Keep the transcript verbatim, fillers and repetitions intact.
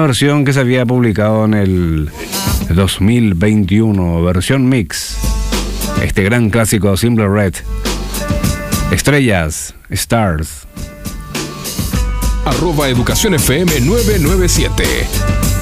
versión que se había publicado en el dos mil veintiuno, versión mix. Este gran clásico Simple Red. Estrellas, Stars. Arroba Educación F M nueve nueve siete.